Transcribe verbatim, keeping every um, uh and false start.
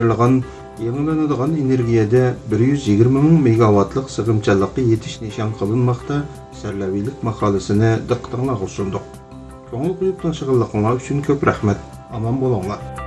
Yaratilgan yangilanadigan energiyada bir yuz yigirma ming megawattlik sig'imchanlikqa yetish nishon qilinmoqda. Sarlaviylik maqolasini diqqatingizga sunduk. Ko'ngil qo'yib tomoshabinligingiz uchun ko'p rahmat. Aman bo'linglar.